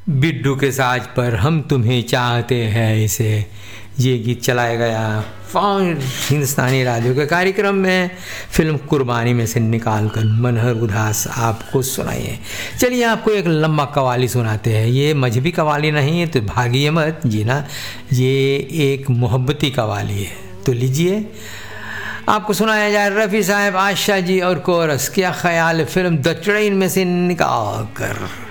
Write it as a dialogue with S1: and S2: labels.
S1: बिड्डू के साज पर हम तुम्हें चाहते हैं इसे, ये गीत चलाया गया हिंदुस्तानी राडियो के कार्यक्रम में फिल्म कुर्बानी में से निकाल कर मनहर उदास आपको सुनाइए। चलिए आपको एक लंबा कवाली सुनाते हैं। ये मजहबी कवाली नहीं है तो भागिए मत जी ना, ये एक मोहब्बती कवाली है। तो लीजिए आपको सुनाया जाए रफ़ी साहब, आशा जी और कोरस। क्या ख्याल है फिल्म द ट्रेन में से निकाल कर।